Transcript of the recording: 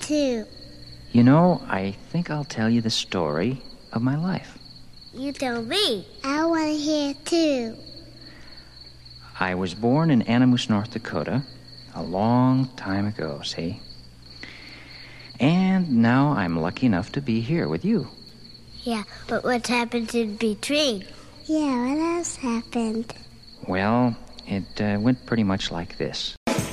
too. You know, I think I'll tell you the story of my life. You tell me. I want to hear too. I was born in Animus, North Dakota, a long time ago, see? And now I'm lucky enough to be here with you. Yeah, but what's happened in between? Yeah, what else happened? Well, it went pretty much like this.